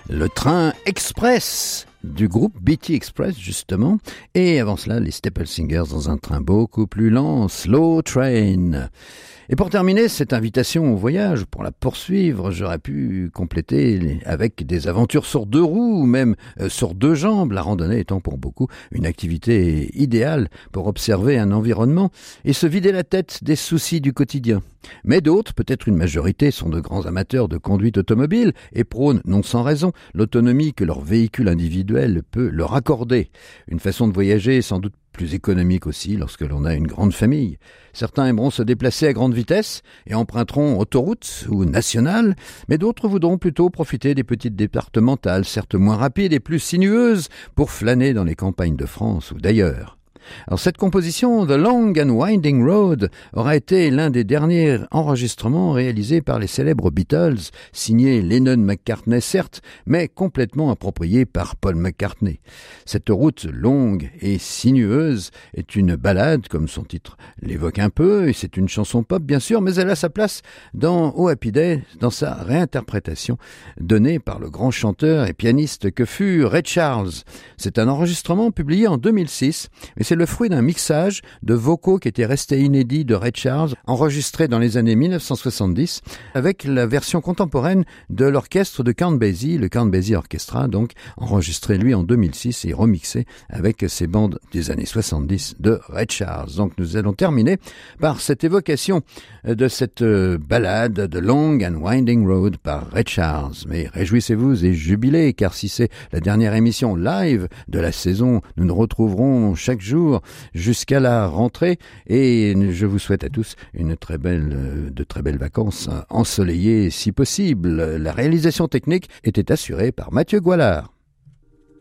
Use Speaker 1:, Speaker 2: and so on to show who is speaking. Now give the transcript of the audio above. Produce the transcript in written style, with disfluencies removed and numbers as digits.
Speaker 1: Le train express du groupe BT Express, justement. Et avant cela, les Staple Singers dans un train beaucoup plus lent, Slow Train. Et pour terminer cette invitation au voyage, pour la poursuivre, j'aurais pu compléter avec des aventures sur deux roues ou même sur deux jambes, la randonnée étant pour beaucoup une activité idéale pour observer un environnement et se vider la tête des soucis du quotidien. Mais d'autres, peut-être une majorité, sont de grands amateurs de conduite automobile et prônent, non sans raison, l'autonomie que leur véhicule individuel peut leur accorder. Une façon de voyager sans doute plus économique aussi lorsque l'on a une grande famille. Certains aimeront se déplacer à grande vitesse et emprunteront autoroutes ou nationales, mais d'autres voudront plutôt profiter des petites départementales, certes moins rapides et plus sinueuses, pour flâner dans les campagnes de France ou d'ailleurs. Alors cette composition, The Long and Winding Road, aura été l'un des derniers enregistrements réalisés par les célèbres Beatles, signé Lennon-McCartney certes, mais complètement approprié par Paul McCartney. Cette route longue et sinueuse est une ballade, comme son titre l'évoque un peu, et c'est une chanson pop bien sûr, mais elle a sa place dans Oh Happy Day, dans sa réinterprétation donnée par le grand chanteur et pianiste que fut Ray Charles. C'est un enregistrement publié en 2006, et c'est le fruit d'un mixage de vocaux qui étaient restés inédits de Ray Charles, enregistré dans les années 1970, avec la version contemporaine de l'orchestre de Count Basie, le Count Basie Orchestra, donc enregistré lui en 2006 et remixé avec ces bandes des années 70 de Ray Charles. Donc nous allons terminer par cette évocation de cette ballade de Long and Winding Road par Ray Charles. Mais réjouissez-vous et jubilez, car si c'est la dernière émission live de la saison, nous nous retrouverons chaque jour jusqu'à la rentrée et je vous souhaite à tous de très belles vacances ensoleillées si possible. La réalisation technique était assurée par Mathieu Goualard.